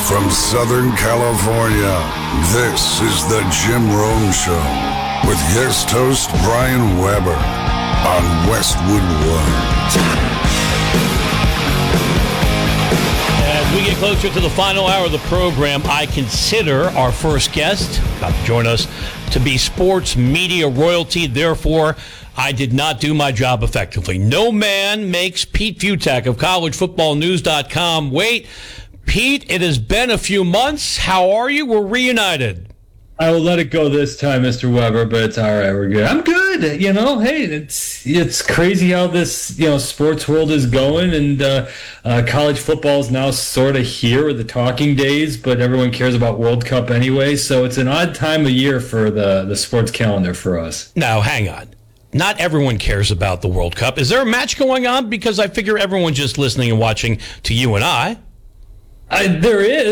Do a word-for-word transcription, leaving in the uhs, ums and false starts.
From Southern California, this is the Jim Rome Show with guest host Brian Weber on Westwood One. As we get closer to the final hour of the program, I consider our first guest about to join us to be sports media royalty. Therefore, I did not do my job effectively. No man makes Pete Fiutak of college football news dot com wait. Pete, it has been a few months. How are you? We're reunited. I will let it go this time, Mister Weber, but it's all right. We're good. I'm good. You know, hey, it's it's crazy how this, you know, sports world is going, and uh, uh, college football is now sort of here with the talking days, but everyone cares about World Cup anyway, so it's an odd time of year for the, the sports calendar for us. Now, hang on. Not everyone cares about the World Cup. Is there a match going on? Because I figure everyone's just listening and watching to you and I. I, there is.